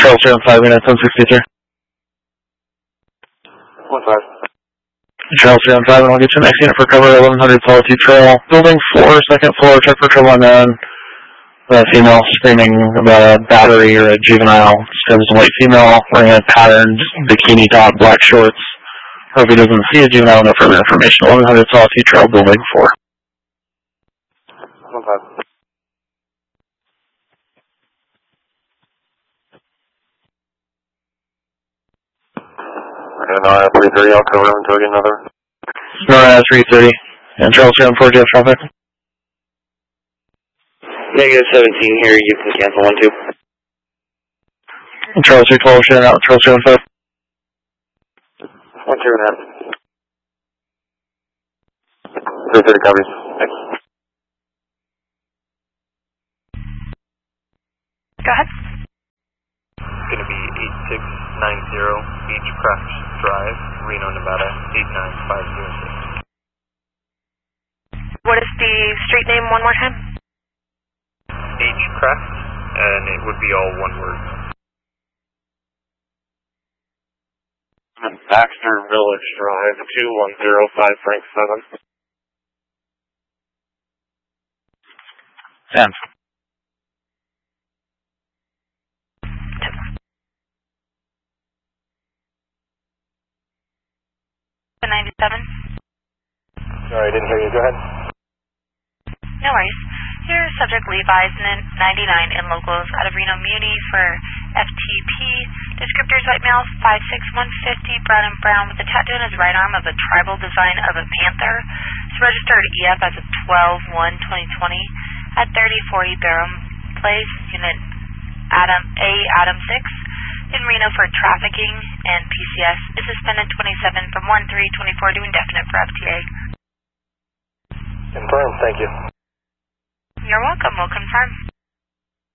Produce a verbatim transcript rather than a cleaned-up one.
Charles zero five minutes one sixty-three. one five. Charles zero five, and I'll get you next unit for cover, eleven hundred Solitude Trail. Building four, second floor, check for trouble unknown. A female screaming about a battery or a juvenile. Stems a white female wearing a patterned bikini top, black shorts. Hope he doesn't see a juvenile. No further information. eleven hundred Solitude Trail, building four. one five. And uh, three thirty, I'll cover until I get another. Nora three thirty. And Charles zero four, do you have traffic? Negative seventeen here, you can cancel one two. And Charles three twelve, shut out. Charles zero five. one two and a half. three thirty copies. Thanks. Go ahead. It's going to be eight six nine zero Beechcraft Drive, Reno, Nevada, eight nine five zero six. What is the street name one more time? Beechcraft, and it would be all one word. Baxter Village Drive, two one zero five Frank seven. Sam. ninety-seven. Sorry, I didn't hear you. Go ahead. No worries. Your subject Levi's ninety-nine in locals out of Reno Muni for F T P. Descriptors white male, five six, one fifty, brown and brown with a tattoo on his right arm of a tribal design of a panther. It's registered E F as of twelve one twenty twenty at thirty forty Barham Place, Unit Adam A Adam six in Reno for trafficking, and P C S is suspended twenty-seven from one three twenty-four to indefinite for F T A. Confirmed, thank you. You're welcome. We'll confirm.